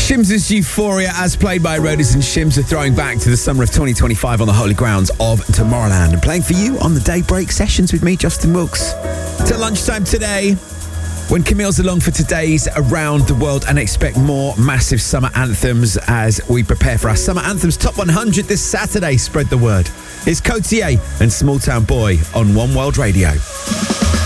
Shim's Euphoria, as played by Roadies and Shims, are throwing back to the summer of 2025 on the holy grounds of Tomorrowland and playing for you on the Daybreak Sessions with me, Justin Wilkes. Till lunchtime today, when Camille's along for today's Around the World, and expect more massive summer anthems as we prepare for our Summer Anthems Top 100 this Saturday. Spread the word. It's Cotier and Small Town Boy on One World Radio.